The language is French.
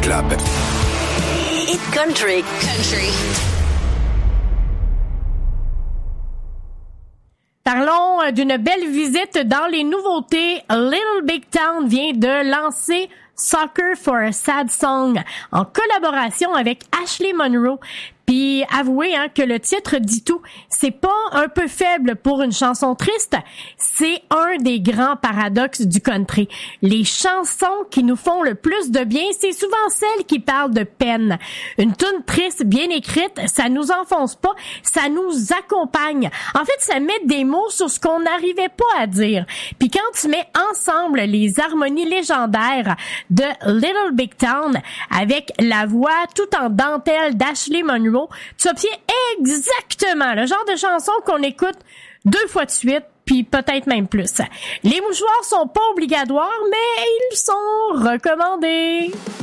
Club. Hit Country. Parlons d'une belle visite dans les nouveautés. Little Big Town vient de lancer Soccer for a Sad Song en collaboration avec Ashley Monroe. Puis avouez que le titre dit tout. C'est pas un peu faible pour une chanson triste, c'est un des grands paradoxes du country. Les chansons qui nous font le plus de bien, c'est souvent celles qui parlent de peine. Une toune triste bien écrite, ça nous enfonce pas, ça nous accompagne. En fait, ça met des mots sur ce qu'on n'arrivait pas à dire. Puis quand tu mets ensemble les harmonies légendaires de Little Big Town avec la voix tout en dentelle d'Ashley Monroe, tu obtiens exactement le genre de chanson qu'on écoute 2 fois de suite, puis peut-être même plus. Les mouchoirs sont pas obligatoires, mais ils sont recommandés.